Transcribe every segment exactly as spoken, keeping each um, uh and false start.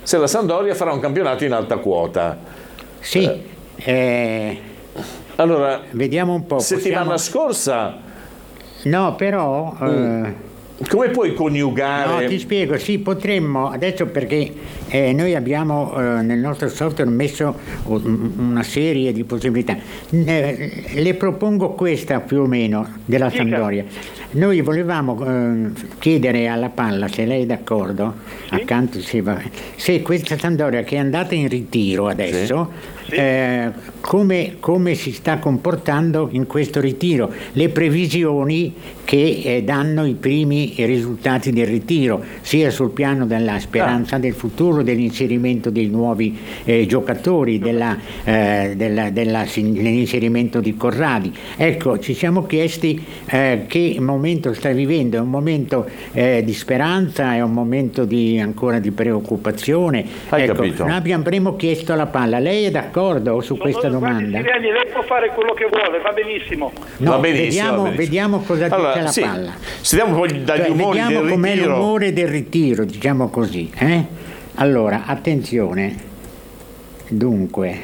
se la Sampdoria farà un campionato in alta quota. Sì, eh, eh, allora, vediamo un po'. Settimana possiamo... scorsa... No, però... Mm. Eh... Come puoi coniugare? No, ti spiego, sì, potremmo, adesso perché eh, noi abbiamo eh, nel nostro software messo una serie di possibilità. Eh, le propongo questa più o meno della Sampdoria. Noi volevamo eh, chiedere alla Palla, se lei è d'accordo, sì. accanto se, va, se questa Sampdoria che è andata in ritiro adesso, sì. eh, come, come si sta comportando in questo ritiro, le previsioni che eh, danno i primi risultati del ritiro, sia sul piano della speranza ah. del futuro, dell'inserimento dei nuovi eh, giocatori, della, eh, della, della, dell'inserimento di Corradi. Ecco, ci siamo chiesti eh, che momento sta vivendo, è un momento eh, di speranza, è un momento di, ancora di preoccupazione. Hai ecco, capito? Noi avremmo chiesto alla Palla, lei è d'accordo su no, questa no, domanda? Siriani, lei può fare quello che vuole, va benissimo. No, va benissimo, vediamo, va benissimo. vediamo cosa allora, dice la sì. Palla. Sentiamo poi dagli cioè, umori vediamo del com'è ritiro. l'umore del ritiro, diciamo così. Eh? Allora, attenzione. Dunque.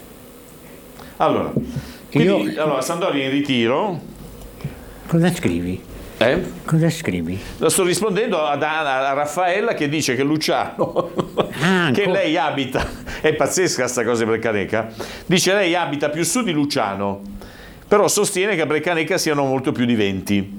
Allora, quindi, Io... allora Sampdoria in ritiro. Cosa scrivi? Eh? Cosa scrivi? Lo sto rispondendo a, a, a Raffaella che dice che Luciano, ah, che lei abita, è pazzesca sta cosa Breccaneca, dice lei abita più su di Luciano, però sostiene che a Breccaneca siano molto più di venti.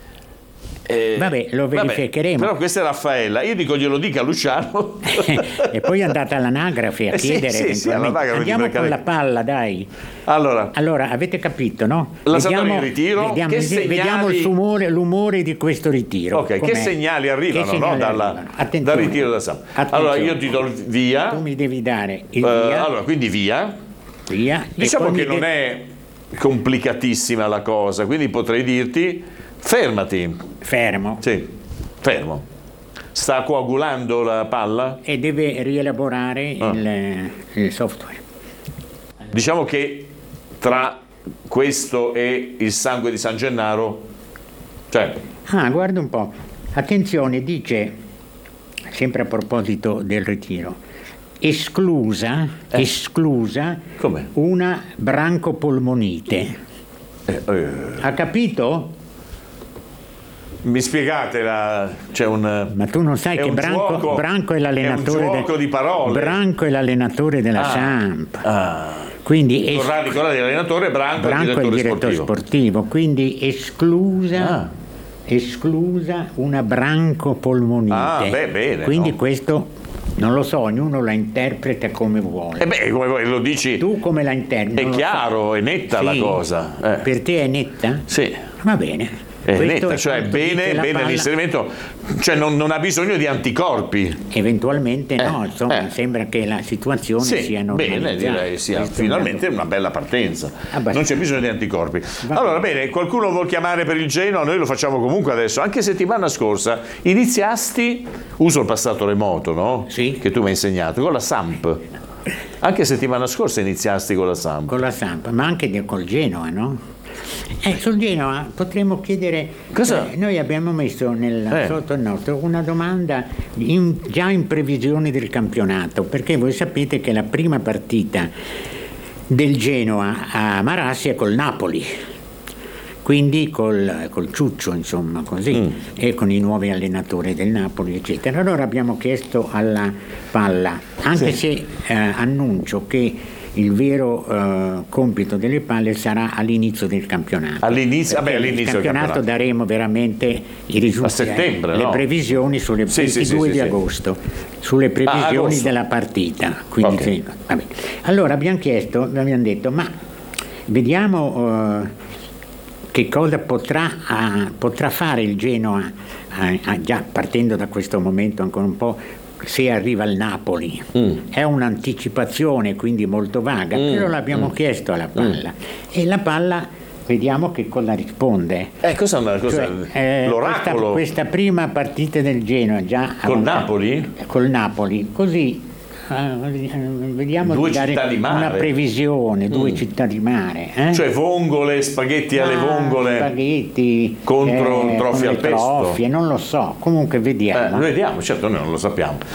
Eh, vabbè, lo verificheremo. Vabbè, però questa è Raffaella, io dico glielo dica a Luciano. E poi è andata all'anagrafe a eh chiedere sì, sì, sì, andiamo con la Palla, dai. Allora, allora avete capito, no? La Sampdoria in ritiro, vediamo, che vediamo segnali... l'umore, l'umore di questo ritiro. Ok, com'è? che segnali arrivano, che segnali no? Dalla, arrivano? dal ritiro da Samp. Allora io ti do il via. Tu mi devi dare il uh, via. Allora, quindi via. Via. Diciamo che non de... è complicatissima la cosa, quindi potrei dirti fermati. Fermo. Sì, fermo. Sta coagulando la Palla? E deve rielaborare ah. il, il software. Diciamo che tra questo e il sangue di San Gennaro, cioè... Ah, guarda un po'. Attenzione, dice, sempre a proposito del ritiro, esclusa, eh. esclusa Com'è? una brancopolmonite. Eh, eh. Ha capito? Mi spiegate la... c'è un... Ma tu non sai che Branco, gioco, Branco è l'allenatore... È un gioco de... di parole. Branco è l'allenatore della ah. Samp. Ah. Quindi es... Corradi, Corradi è l'allenatore, Branco, Branco è il direttore, è il direttore sportivo. sportivo. Quindi esclusa... Ah. esclusa una brancopolmonite. Ah, beh, bene. Quindi no? questo non lo so, ognuno la interpreta come vuole. Eh beh, come lo dici. Tu come la interpreti? È chiaro, so. È netta sì. la cosa. Eh. Per te è netta? Sì. Va bene. È netta, è cioè bene, bene palla... l'inserimento, cioè non, non ha bisogno di anticorpi. Eventualmente eh, no, insomma, eh. sembra che la situazione sì, sia normalizzata. Bene, direi sia Questo finalmente una bella partenza. Abbastanza. Non c'è bisogno di anticorpi. Va allora, bene. bene, qualcuno vuol chiamare per il Genoa, noi lo facciamo comunque adesso. Anche settimana scorsa iniziasti, uso il passato remoto, no? Sì. Che tu mi hai insegnato, con la Samp. Anche settimana scorsa iniziasti con la Samp. Con la Samp, ma anche col Genoa, no? Eh, sul Genoa potremmo chiedere, cosa? Eh, noi abbiamo messo nel, eh. sotto il nostro una domanda in, già in previsione del campionato, perché voi sapete che la prima partita del Genoa a Marassi è col Napoli, quindi col, col Ciuccio, insomma, così, mm. e con i nuovi allenatori del Napoli, eccetera. Allora abbiamo chiesto alla Palla, anche sì. se eh, annuncio che il vero uh, compito delle Palle sarà all'inizio del campionato. All'inizio, vabbè, all'inizio del campionato, campionato daremo veramente i risultati, a settembre, le no? previsioni sulle sì, ventidue sì, sì, di sì, agosto, sulle previsioni ah, della partita. Quindi, okay. sì, vabbè. Allora abbiamo chiesto, abbiamo detto, ma vediamo uh, che cosa potrà, uh, potrà fare il Genoa, uh, uh, già partendo da questo momento ancora un po', se arriva il Napoli. Mm. È un'anticipazione quindi molto vaga, mm. però l'abbiamo mm. chiesto alla Palla mm. e la Palla vediamo che cosa risponde. Eh, cosa, cosa, cioè, eh, l'oracolo? Questa, questa prima partita del Genoa già col Napoli? Col Napoli, così uh, vediamo due di dare città di mare. Una previsione, due mm. città di mare. Eh? Cioè vongole, spaghetti alle ah, vongole spaghetti contro eh, trofie al pesto. Trofie, non lo so, comunque vediamo. Eh, vediamo, certo noi non lo sappiamo.